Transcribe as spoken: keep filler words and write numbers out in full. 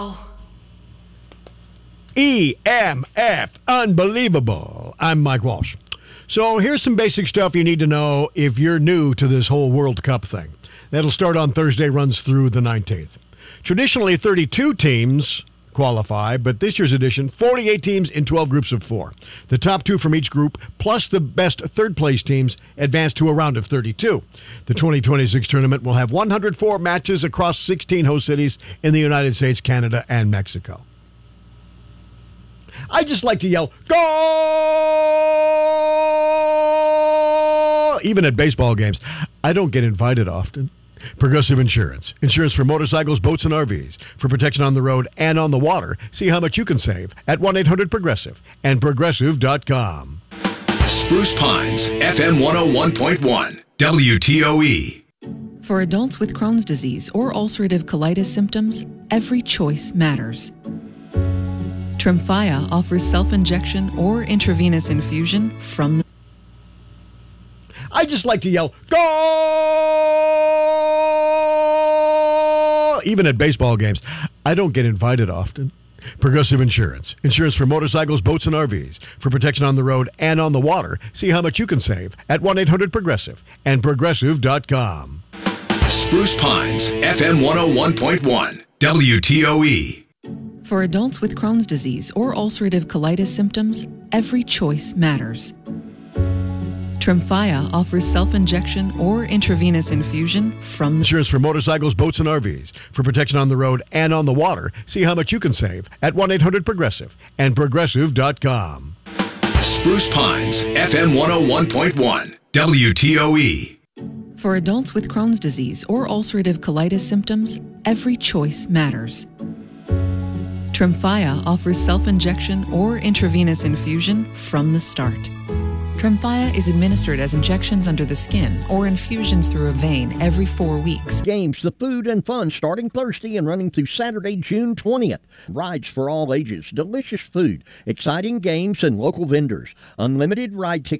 E M F, unbelievable. I'm Mike Walsh. So here's some basic stuff you need to know if you're new to this whole World Cup thing. That'll start on Thursday, runs through the nineteenth. Traditionally, thirty-two teams qualify, but this year's edition, forty-eight teams in twelve groups of four. The top two from each group, plus the best third-place teams, advance to a round of thirty-two. The twenty twenty-six tournament will have one hundred four matches across sixteen host cities in the United States, Canada, and Mexico. I just like to yell, "Goal!" even at baseball games. I don't get invited often. Progressive Insurance. Insurance for motorcycles, boats, and R Vs. For protection on the road and on the water. See how much you can save at one eight hundred progressive and progressive dot com. Spruce Pines, F M one oh one point one, W T O E. For adults with Crohn's disease or ulcerative colitis symptoms, every choice matters. Tremfya offers self-injection or intravenous infusion from the... I just like to yell, "Goal!" even at baseball games. I don't get invited often. Progressive Insurance. Insurance for motorcycles, boats, and R Vs. For protection on the road and on the water. See how much you can save at one eight hundred progressive and progressive dot com. Spruce Pines, F M one oh one point one, W T O E. For adults with Crohn's disease or ulcerative colitis symptoms, every choice matters. Tremfya offers self-injection or intravenous infusion from the... Insurance for motorcycles, boats, and R Vs. For protection on the road and on the water. See how much you can save at one eight hundred progressive and progressive dot com. Spruce Pines, F M one oh one point one, W T O E. For adults with Crohn's disease or ulcerative colitis symptoms, every choice matters. Tremfya offers self-injection or intravenous infusion from the start. Tremfya is administered as injections under the skin or infusions through a vein every four weeks. Games, the food and fun starting Thursday and running through Saturday, June twentieth. Rides for all ages, delicious food, exciting games, and local vendors. Unlimited ride tickets